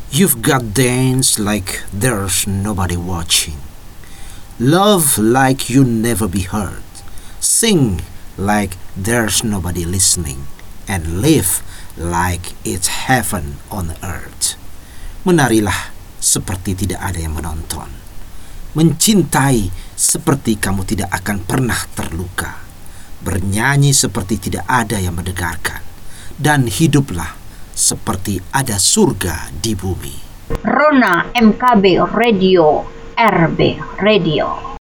You've got dance like there's nobody watching. Love like you never be heard. Sing like there's nobody listening. And live like it's heaven on earth. Menarilah seperti tidak ada yang menonton. Mencintai seperti kamu tidak akan pernah terluka. Bernyanyi seperti tidak ada yang mendengarkan. Dan hiduplah seperti ada surga di bumi. Rona MKB Radio, RB Radio.